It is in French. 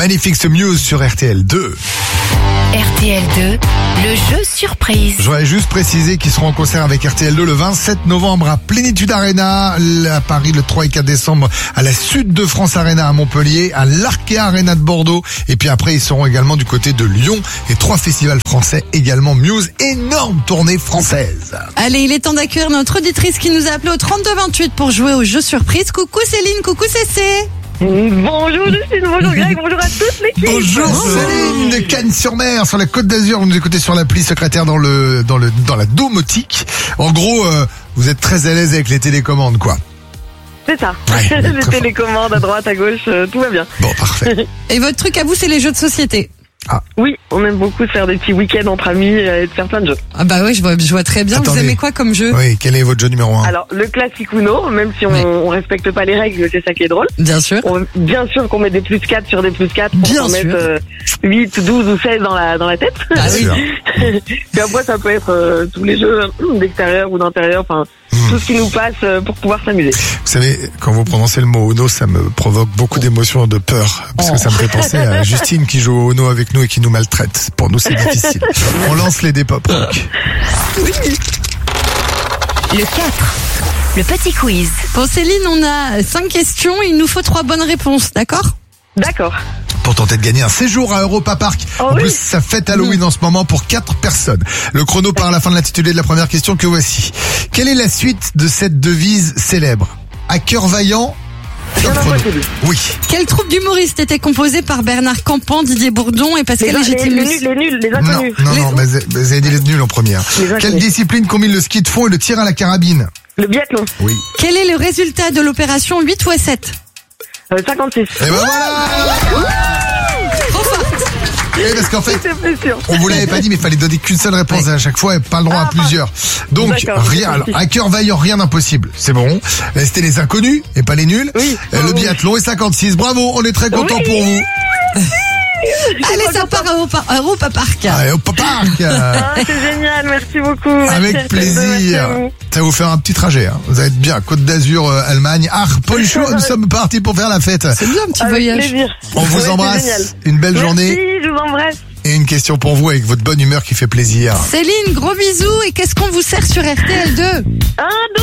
Magnifique Muse sur RTL2. RTL2, le jeu surprise. Je voudrais juste préciser qu'ils seront en concert avec RTL2 le 27 novembre à Plénitude Arena, à Paris le 3 et 4 décembre à la Sud de France Arena à Montpellier, à l'Arkea Arena de Bordeaux. Et puis après, ils seront également du côté de Lyon et 3 festivals français également. Muse, énorme tournée française. Allez, il est temps d'accueillir notre auditrice qui nous a appelé au 3228 pour jouer au jeu surprise. Coucou Céline, coucou Cécé. Bonjour Justine, bonjour Greg, bonjour à tous l'équipe. Bonjour Céline de Cannes-sur-Mer, sur la Côte d'Azur. Vous nous écoutez sur l'appli secrétaire dans la domotique. En gros, vous êtes très à l'aise avec les télécommandes, quoi. C'est ça, Ouais, les très télécommandes à droite, à gauche, tout va bien. Bon, parfait. Et votre truc à vous, c'est les jeux de société. Oui, on aime beaucoup se faire des petits week-ends entre amis et de faire plein de jeux. Ah bah oui, je vois très bien. Attendez. Vous aimez quoi comme jeu? Oui, quel est votre jeu numéro 1? Alors, le classique Uno, même si Ouais. on respecte pas les règles, c'est ça qui est drôle. Bien sûr. Bien sûr qu'on met des plus 4 sur des plus 4 pour Bien qu'on sûr. mette 8, 12 ou 16 dans la tête. Ah oui. Sûr. Puis après, ça peut être tous les jeux d'extérieur ou d'intérieur, enfin, tout ce qui nous passe pour pouvoir s'amuser. Vous savez, quand vous prononcez le mot Ono, ça me provoque beaucoup d'émotions, de peur. Parce que ça me fait penser à Justine qui joue au Ono avec nous et qui nous maltraite. Pour nous, c'est difficile. On lance les dépop. Le 4, le petit quiz. Pour Céline, on a 5 questions. Il nous faut 3 bonnes réponses, d'accord? D'accord. Pour tenter de gagner un séjour à Europa Park. Oh En oui. plus, ça fête Halloween en ce moment pour 4 personnes. Le chrono part à la fin de l'intitulé de la première question que voici. Quelle est la suite de cette devise célèbre? À cœur vaillant. Bien Top chrono. impossible. Oui. Quelle troupe d'humoristes était composée par Bernard Campan, Didier Bourdon et Pascal Les Légitimus? nuls, les Non, inconnus. non, mais vous avez dit les nuls en première. Les Quelle inconnus. discipline combine le ski de fond et le tir à la carabine? Le biathlon, Oui. Quel est le résultat de l'opération 8 ou 7? 56. Et ben voilà! Oui, parce qu'en fait, C'est plus sûr. on vous l'avait pas dit, mais il fallait donner qu'une seule réponse à chaque fois et pas le droit à plusieurs. Donc, D'accord, rien, alors, à cœur vaillant, rien d'impossible. C'est bon. C'était les inconnus et pas les nuls. Oui. Le biathlon est 56. Bravo, on est très content pour vous. Allez, ça part à Europa Park. Allez, au parc. Ah, c'est génial, merci beaucoup. Avec Merci plaisir. à vous. Ça va vous faire un petit trajet. Hein. Vous allez être bien. Côte d'Azur, Allemagne. Paul Chaud, nous sommes partis pour faire la fête. C'est bien un petit Avec voyage. plaisir. On vous Ouais, c'est génial. embrasse. Une belle journée. Merci, je vous embrasse. Et une question pour vous avec votre bonne humeur qui fait plaisir. Céline, gros bisous. Et qu'est-ce qu'on vous sert sur RTL2? Un